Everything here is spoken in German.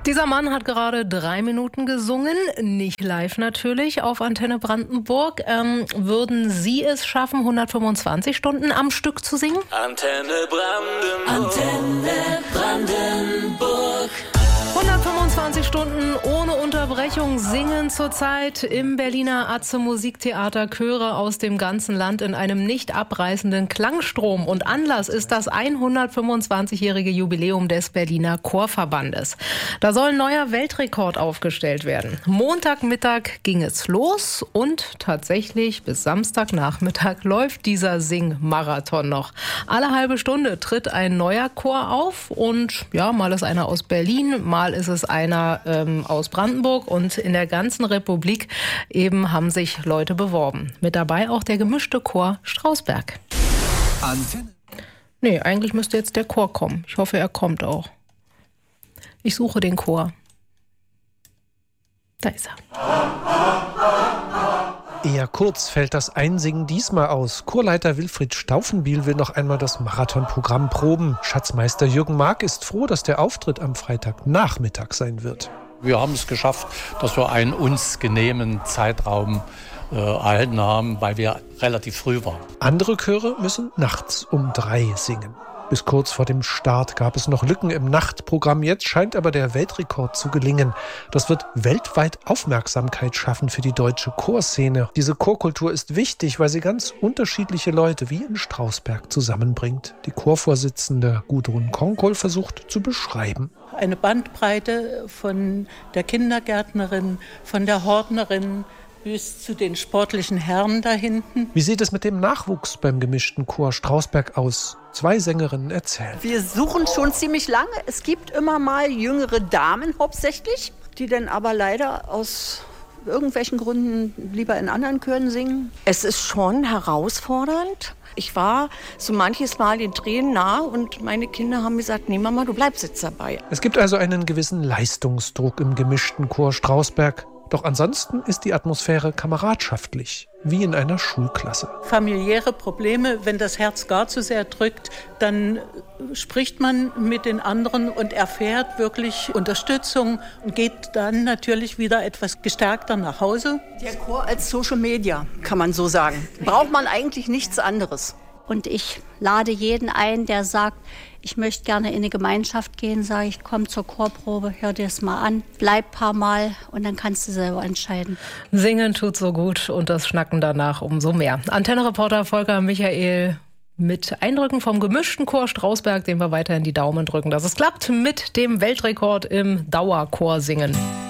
Dieser Mann hat gerade 3 Minuten gesungen, nicht live natürlich, auf Antenne Brandenburg. Würden Sie es schaffen, 125 Stunden am Stück zu singen? Antenne Brandenburg. Antenne Brandenburg. 125 Stunden ohne Unterbrechung singen zurzeit im Berliner Atze Musiktheater Chöre aus dem ganzen Land in einem nicht abreißenden Klangstrom. Und Anlass ist das 125-jährige Jubiläum des Berliner Chorverbandes. Da soll ein neuer Weltrekord aufgestellt werden. Montagmittag ging es los und tatsächlich bis Samstagnachmittag läuft dieser Singmarathon noch. Alle halbe Stunde tritt ein neuer Chor auf und ja, mal ist einer aus Berlin, mal ist es einer aus Brandenburg und in der ganzen Republik eben haben sich Leute beworben. Mit dabei auch der gemischte Chor Strausberg. Antenne? Nee, eigentlich müsste jetzt der Chor kommen. Ich hoffe, er kommt auch. Ich suche den Chor. Da ist er. Eher kurz fällt das Einsingen diesmal aus. Chorleiter Wilfried Stauffenbiel will noch einmal das Marathonprogramm proben. Schatzmeister Jürgen Mark ist froh, dass der Auftritt am Freitagnachmittag sein wird. Wir haben es geschafft, dass wir einen uns genehmen Zeitraum erhalten haben, weil wir relativ früh waren. Andere Chöre müssen nachts um 3 singen. Bis kurz vor dem Start gab es noch Lücken im Nachtprogramm. Jetzt scheint aber der Weltrekord zu gelingen. Das wird weltweit Aufmerksamkeit schaffen für die deutsche Chorszene. Diese Chorkultur ist wichtig, weil sie ganz unterschiedliche Leute wie in Strausberg zusammenbringt. Die Chorvorsitzende Gudrun Konkohl versucht zu beschreiben. Eine Bandbreite von der Kindergärtnerin, von der Hortnerin bis zu den sportlichen Herren da hinten. Wie sieht es mit dem Nachwuchs beim gemischten Chor Strausberg aus? 2 Sängerinnen erzählen. Wir suchen schon ziemlich lange. Es gibt immer mal jüngere Damen hauptsächlich, die dann aber leider aus irgendwelchen Gründen lieber in anderen Chören singen. Es ist schon herausfordernd. Ich war so manches Mal den Tränen nahe und meine Kinder haben gesagt, nee Mama, du bleibst jetzt dabei. Es gibt also einen gewissen Leistungsdruck im gemischten Chor Strausberg. Doch ansonsten ist die Atmosphäre kameradschaftlich, wie in einer Schulklasse. Familiäre Probleme, wenn das Herz gar zu sehr drückt, dann spricht man mit den anderen und erfährt wirklich Unterstützung und geht dann natürlich wieder etwas gestärkter nach Hause. Der Chor als Social Media, kann man so sagen. Braucht man eigentlich nichts anderes. Und ich lade jeden ein, der sagt, ich möchte gerne in eine Gemeinschaft gehen, sage ich, komm zur Chorprobe, hör dir das mal an, bleib ein paar Mal und dann kannst du selber entscheiden. Singen tut so gut und das Schnacken danach umso mehr. Antenne-Reporter Volker Michael mit Eindrücken vom gemischten Chor Strausberg, dem wir weiterhin die Daumen drücken, dass es klappt mit dem Weltrekord im Dauerchorsingen.